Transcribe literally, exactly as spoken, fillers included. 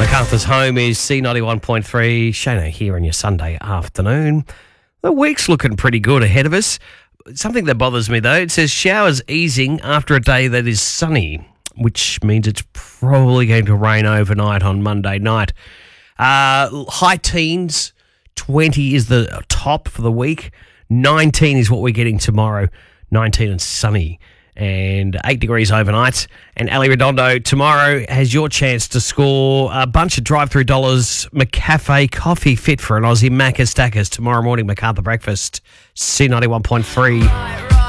MacArthur's home is C ninety-one point three. Shana here on your Sunday afternoon. The week's looking pretty good ahead of us. Something that bothers me, though, it says showers easing after a day that is sunny, which means it's probably going to rain overnight on Monday night. Uh, high teens, twenty is the top for the week. nineteen is what we're getting tomorrow, nineteen and sunny. And eight degrees overnight. And Ali Redondo tomorrow has your chance to score a bunch of drive-through dollars McCafe coffee fit for an Aussie Macca Stackers tomorrow morning. MacArthur Breakfast, C ninety-one point three.